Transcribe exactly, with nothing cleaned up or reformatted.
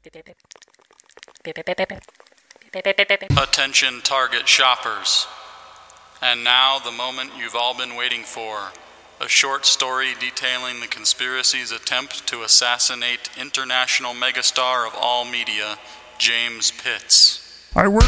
Attention Target shoppers. And now the moment you've all been waiting for. A short story detailing the conspiracy's attempt to assassinate international megastar of all media, James Pitts. I work